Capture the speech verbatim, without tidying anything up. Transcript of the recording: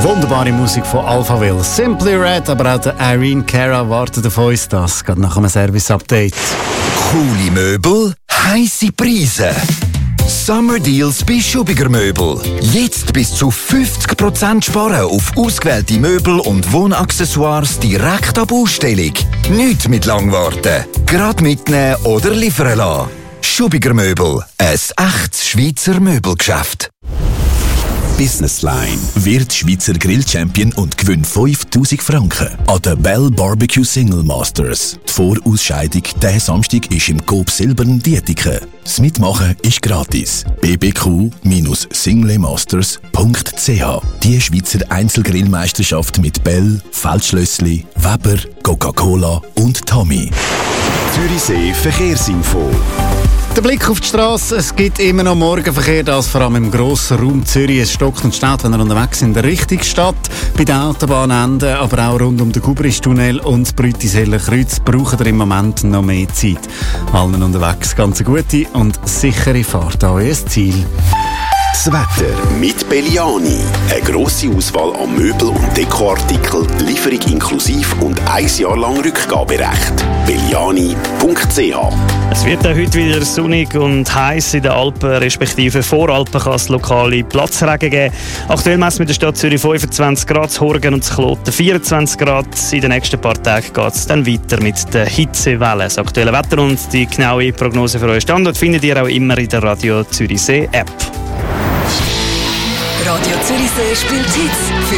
Wunderbare Musik von Alphaville. Simply Red, aber auch der Irene Cara wartet auf uns. Das geht nach einem Service-Update. Coole Möbel, heisse Preise. Summer Deals bei Schubiger Möbel. Jetzt bis zu fünfzig Prozent sparen auf ausgewählte Möbel und Wohnaccessoires direkt ab Ausstellung. Nicht mit lang warten. Gerade mitnehmen oder liefern lassen. Schubiger Möbel. Ein echtes Schweizer Möbelgeschäft. Businessline wird Schweizer Grill-Champion und gewinnt fünftausend Franken an der Bell Barbecue Single Masters. Die Vorausscheidung diesen Samstag ist im Coop Silbern Dietike. Das Mitmachen ist gratis. b b q Bindestrich singlemasters Punkt c h. Die Schweizer Einzelgrillmeisterschaft mit Bell, Feldschlössli, Weber, Coca-Cola und Tommy. Zürichsee Verkehrsinfo. Der Blick auf die Straße. Es gibt immer noch Morgenverkehr, das vor allem im grossen Raum Zürich. Es stockt und steht, wenn ihr unterwegs in der Richtung Stadt, bei den Autobahnenden, aber auch rund um den Gubristunnel und das Brütiseller Kreuz braucht ihr im Moment noch mehr Zeit. Allen unterwegs ganz eine gute und sichere Fahrt an euer Ziel. Das Wetter mit Belliani. Eine grosse Auswahl an Möbel- und Dekoartikeln, Lieferung inklusiv und ein Jahr lang Rückgaberecht. belliani Punkt c h. Es wird auch heute wieder sonnig und heiß in den Alpen, respektive Voralpen kann es lokale Platzregen geben. Aktuell messen wir in der Stadt Zürich fünfundzwanzig Grad, Horgen und Kloten vierundzwanzig Grad. In den nächsten paar Tagen geht es dann weiter mit der Hitzewelle. Das aktuelle Wetter und die genaue Prognose für euren Standort findet ihr auch immer in der Radio Zürichsee App. Radio Zürichsee spielt Hits.